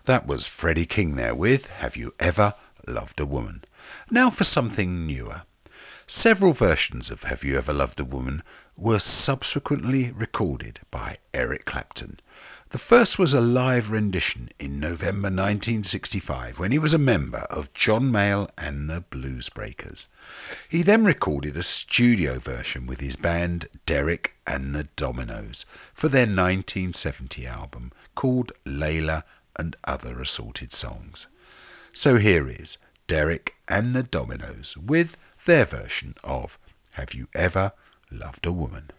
That was Freddie King there with Have You Ever Loved a Woman? Now for something newer. Several versions of Have You Ever Loved a Woman were subsequently recorded by Eric Clapton. The first was a live rendition in November 1965 when he was a member of John Mayall and the Bluesbreakers. He then recorded a studio version with his band Derek and the Dominos for their 1970 album called Layla and Other Assorted Songs. So here is Derek and the Dominos with their version of Have You Ever Loved a Woman?